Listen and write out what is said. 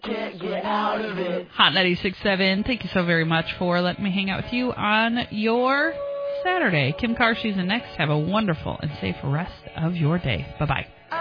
Can't get out of it. Hot 96.7, thank you so very much for letting me hang out with you on your Saturday. Kim Carsey's next. Have a wonderful and safe rest of your day. Bye-bye.